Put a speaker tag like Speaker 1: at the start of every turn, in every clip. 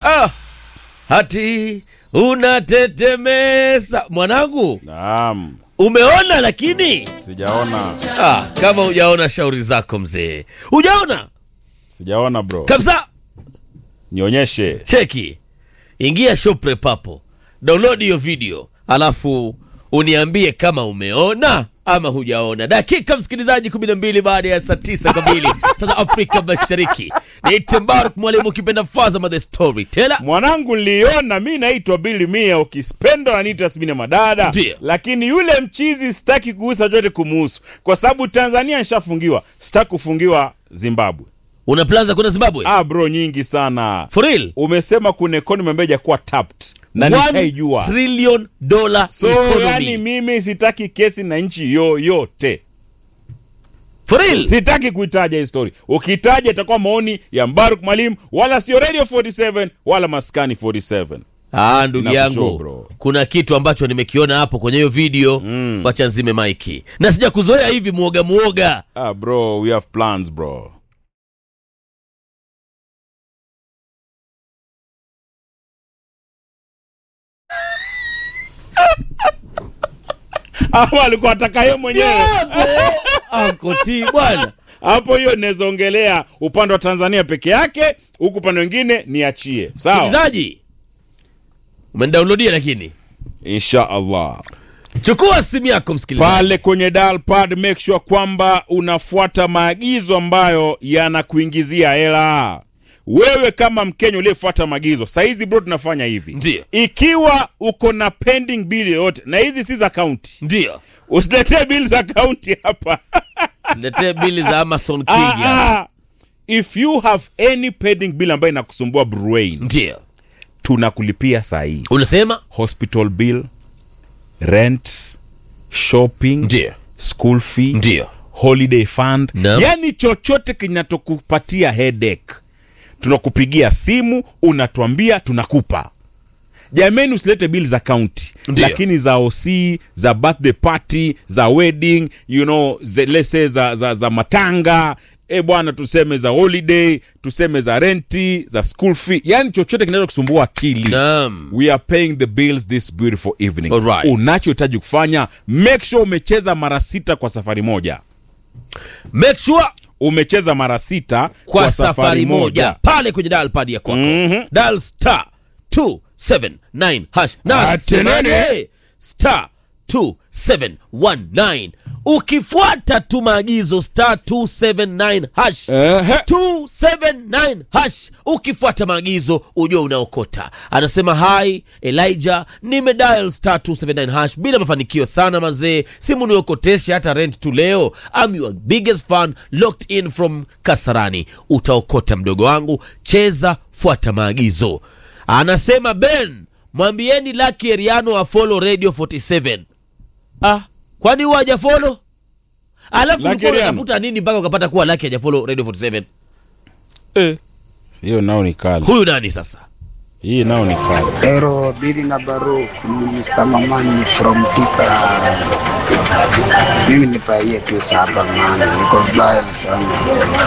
Speaker 1: Hati unatetemesa mwanangu.
Speaker 2: Naam.
Speaker 1: Umeona lakini?
Speaker 2: Sijaona.
Speaker 1: Kama hujaona shauri zako mzee. Hujaona?
Speaker 2: Sijaona bro.
Speaker 1: Kabisa.
Speaker 2: Nionyeshe.
Speaker 1: Cheki. Ingia Shopre hapo. Download hiyo video. Alafu uniambie kama umeona ama hujaona. Dakika msikilizaji 12 baada ya saa 9 kamili sasa Afrika Mashariki. Ni Tembaruk mwalimu kipenda Fazama the Storyteller.
Speaker 2: Mwanangu niliona, mimi naitwa Billy Mia, ukipenda unaniita Smina Madada.
Speaker 1: Ndiyo.
Speaker 2: Lakini yule mchizi sitaki kuhusa chote kumuhusu kwa sababu Tanzania nishafungiwa, sitaki kufungiwa Zimbabwe.
Speaker 1: Una plans kuna Zimbabwe?
Speaker 2: Bro nyingi sana.
Speaker 1: For real?
Speaker 2: Umesema kuna economy ambayo hajakuwa tapped. Na nishaijua.
Speaker 1: $1 trillion economy.
Speaker 2: Yani mimi sitaki kesi na nchi yoyote.
Speaker 1: For real?
Speaker 2: Sitaki kuitaja hii story. Ukitaja itakuwa maoni ya Mbaruk Mwalimu, wala sio Radio 47 wala Maskani 47.
Speaker 1: Ndugu yangu, kuna kitu ambacho nimekiona hapo kwenye hiyo video. Wacha nzime maiki. Na sija kuzoea hivi muoga.
Speaker 2: Bro, we have plans bro. Alikuwa ataka yeye mwenyewe.
Speaker 1: Anko T bwana.
Speaker 2: Hapo hiyo nezaongelea upande wa Tanzania peke yake, huku upande wengine niachie. Sawa.
Speaker 1: Msikilizaji, umendownloadia lakini
Speaker 2: insha Allah.
Speaker 1: Chukua simu yako msikilizaji.
Speaker 2: Pale kwenye dial pad make sure kwamba unafuata maagizo ambayo yanakuingizia hela. Wewe kama Mkenya uliyefuata maagizo, saizi bro tunafanya hivi.
Speaker 1: Ndiyo.
Speaker 2: Ikiwa uko na pending bill yote, na hizi si za account.
Speaker 1: Ndiyo.
Speaker 2: Usiletee bill za account hapa.
Speaker 1: Letee bill za Amazon King.
Speaker 2: If you have any pending bill ambayo inakusumbua brain,
Speaker 1: ndiyo,
Speaker 2: tunakulipia saa hii.
Speaker 1: Unasema
Speaker 2: hospital bill, rent, shopping,
Speaker 1: ndiyo,
Speaker 2: school fee,
Speaker 1: ndiyo,
Speaker 2: holiday fund,
Speaker 1: no.
Speaker 2: Yani chochote kinatokupatia headache, tunakupigia simu, unatuambia, tunakupa. Jameni usilete bill za county. Lakini za OC, za birthday party, za wedding, you know, let's say za matanga, bwana tuseme za holiday, tuseme za renti, za school fee. Yani chochote kinaweza kusumbua akili. We are paying the bills this beautiful evening.
Speaker 1: Alright.
Speaker 2: Unachohitaji kufanya, make sure umecheza mara 6 kwa safari moja.
Speaker 1: Make sure
Speaker 2: umecheza mara 6
Speaker 1: kwa safari moja. Pale kwenye dial pad ya kwako. Dial *279# na senane *27919. Ukifuata tu maagizo *279#. 279#. Ukifuata maagizo ujue unaokota. Anasema hi Elijah, nimedial *279# bila mafanikio sana mazee. Simu niokoteshe hata rent tu leo. I'm your biggest fan, locked in from Kasarani. Utaokota mdogo wangu, cheza, fuata maagizo. Anasema Ben, mwambieni Lucky Eriano wa follow Radio 47. Kwani huwa haja follow? Alafu unafuta nini mpaka ukapata kuwa Lucky haja follow Radio 47?
Speaker 2: Hiyo nao ni kali.
Speaker 1: Huyu nani sasa?
Speaker 2: Hii nao ni kali.
Speaker 3: Ero Bili na Baruk, Mr. Mamani from Tika. Mimi nipaie tu sapa mani, niko vibaya sana.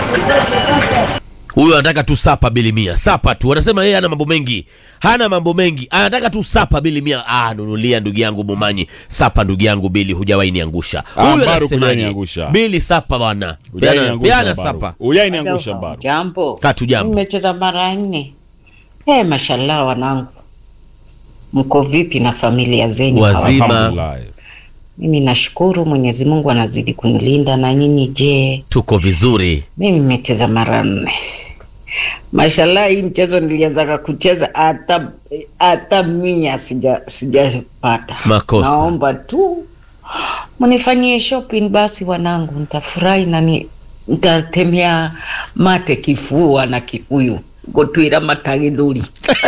Speaker 1: Huyu anataka tu sapa bili mia. Sapa tu. Anasema yeye hana mambo mengi. Hana mambo mengi. Anataka tu sapa bili mia. Nunulia ndugu yangu Mumanyi. Sapa ndugu yangu Bili, hujawahi niangusha. Huyu anasema Bili sapa bwana. Piana sapa.
Speaker 2: Hujawahi niangusha Baru.
Speaker 4: Jambo.
Speaker 1: Katu jambo.
Speaker 4: Nimecheza mara 4. Mashallah wanangu. Mko vipi na familia zenyu?
Speaker 1: Wazima.
Speaker 4: Mimi nashukuru Mwenyezi Mungu anazidi kunilinda, na nyinyi je?
Speaker 1: Tuko vizuri.
Speaker 4: Mimi nimecheza mara 4. Mashallah, hii mchezo nilianza kucheza hata 100 sijapata.
Speaker 1: Makosa.
Speaker 4: Naomba tu mnifanyie shopping basi wanangu, nitafurahi na nitatemea mate kifua na Kikuyu. Gotwira matagithuri.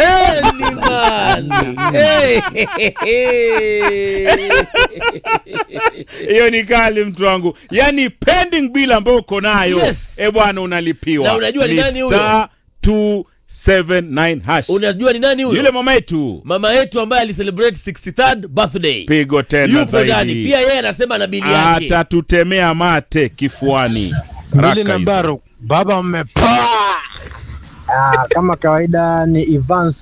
Speaker 2: Hiyo ni kali mtu wangu. Yani pending bill ambayo uko nayo, bwana unalipiwa.
Speaker 1: Na unajua ni nani huyo?
Speaker 2: 279#.
Speaker 1: Unajua ni nani huyo?
Speaker 2: Yule mama yetu.
Speaker 1: Mama yetu ambaye alicelebrate 63rd birthday.
Speaker 2: Pigo tena zaidi.
Speaker 1: Pia yeye anasema na bili yake.
Speaker 2: Atatutemea mate kifuani.
Speaker 5: Bili na Baru, baba mmepa. Kama kawaida ni Ivan